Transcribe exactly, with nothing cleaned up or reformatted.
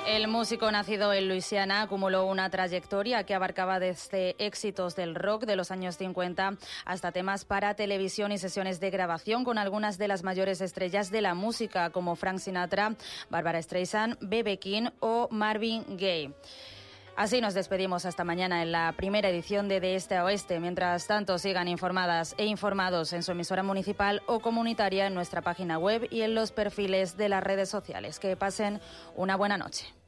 El músico nacido en Luisiana acumuló una trayectoria que abarcaba desde éxitos del rock de los años cincuenta hasta temas para televisión y sesiones de grabación con algunas de las mayores estrellas de la música como Frank Sinatra, Barbra Streisand, B B King o Marvin Gaye. Así nos despedimos hasta mañana en la primera edición de De Este a Oeste. Mientras tanto, sigan informadas e informados en su emisora municipal o comunitaria, en nuestra página web y en los perfiles de las redes sociales. Que pasen una buena noche.